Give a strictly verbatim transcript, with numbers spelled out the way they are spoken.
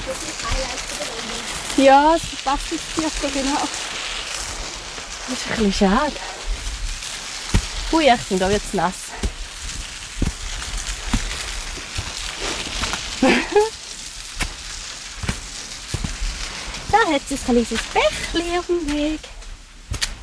Ja, das passt jetzt hier so genau. Das ist ein bisschen schade. Ui, ich finde, da wird es nass. Da hat es ein kleines Bächlein auf dem Weg.